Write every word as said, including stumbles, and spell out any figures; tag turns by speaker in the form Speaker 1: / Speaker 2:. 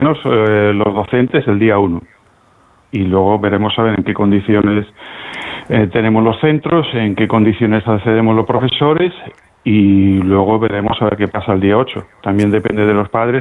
Speaker 1: menos eh, los docentes el día uno. Y luego veremos a ver en qué condiciones eh, tenemos los centros, en qué condiciones accedemos los profesores y luego veremos a ver qué pasa el día ocho. También depende de los padres